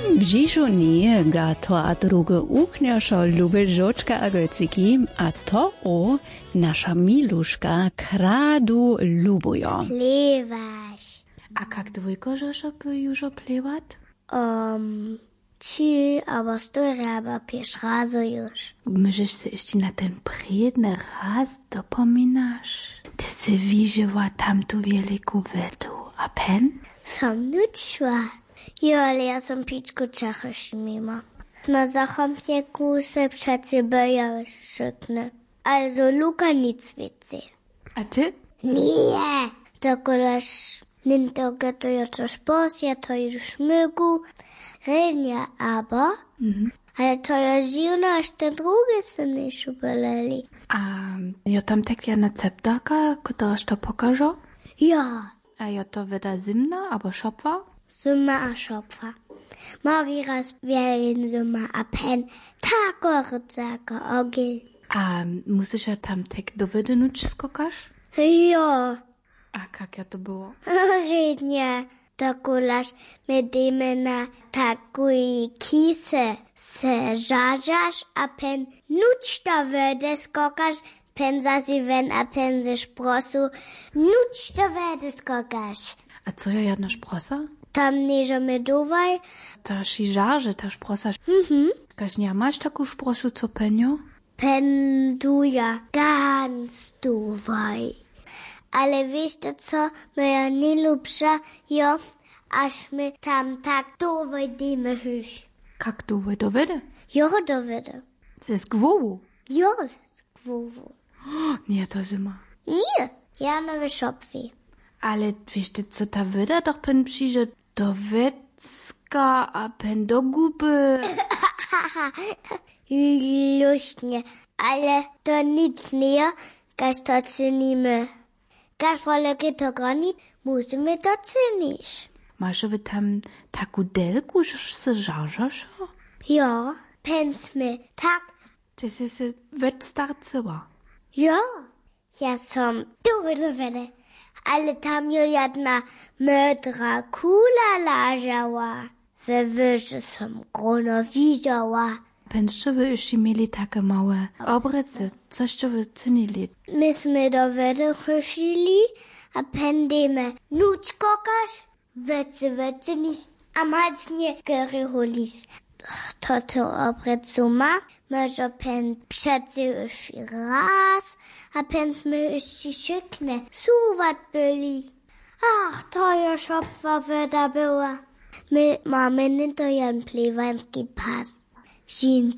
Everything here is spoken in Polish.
W dziżuni ga to a drugie ukniaszo lubi żoczka a gociki, a to o nasza miluszka kradu lubujo. Plewaš. A kak dwójko żeszo by już oplewać? Ci, aber stóra, aber piesz razu już. Możesz się jeszcze na ten przedny raz dopominasz? Ty się widziała tamtu wielką wedu, a pen? Sam nučła. Jo, ale ja som pičku čachaši mimo. Na zachomtjeku se přeci beja šykne. Also Luka nic wicy. A ty? Nie. Takoleż ninto geto jo coś posje, to już mygu. Renia aber. Ale to jo zivno, aż te drugie se nišu beleli. A jo tam tak ja na ceptaka, ktoś to pokaże? Ja. A jo to weda zimna, albo szopwa? Summa a šopfa. Mogi raz vjerin summa a pen. Tako rycaka ogil. A musisz ja tam tak do wedy nuć skokasz? Jo. A jak ja to było? Rednie. Takulaš medeme na takuj kise se žažaš a pen nuč to vede skokaš. Pen zasi ven a pen se sprosu. Nuč to vede skokaš. A co ja jedna szprosa? Tam nieżo medowej. Ta šižarže, ta šprosa. Kaž nie masz taką šprosu, co penio? Penduja ganz duwej. Ale wiesz to co, moja najlepsza, jo, aż my tam tak duwej dymy hyś. Kak du do wedy? Jo, dowede. Ze zgwowu? Jo, zgwowu. Nie, to zima. Nie, ja nowe szopwi. Ale wiesz ty, co ta weda doch pen przyjdzie do wecka, a pen do guby. Luśnie, ale to nic nie, każ to cenimy. Każ woleke to granic, musimy to cenić. Masz wy tam taką delku, że se żarzasz? Jo, pensmy, tak. Ty se wet starcyła. Jo, ja som dovedovede, ale tam jo jedna mødra kula lažała. We wyży som grono widziała. Pensče wy jeszcze mieli takie małe obrycy, coś co wy cenili. Myśmy do wedy chysili, a pendeme nuć kokasz, wecy niż, a mać nie geryhulisz. To obrycu ma, może pen przeci już raz, a pensmy jeszcze szykne, suwat byli. Ach, to już opwa weda była. My mamy nie to jan plewański pas. Jeans